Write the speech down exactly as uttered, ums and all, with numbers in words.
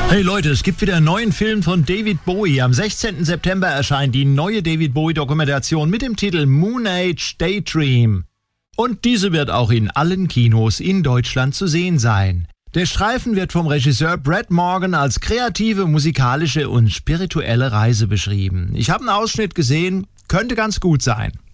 Hey Leute, es gibt wieder einen neuen Film von David Bowie. Am sechzehnten September erscheint die neue David Bowie-Dokumentation mit dem Titel Moon Age Daydream. Und diese wird auch in allen Kinos in Deutschland zu sehen sein. Der Streifen wird vom Regisseur Brad Morgan als kreative, musikalische und spirituelle Reise beschrieben. Ich habe einen Ausschnitt gesehen, könnte ganz gut sein.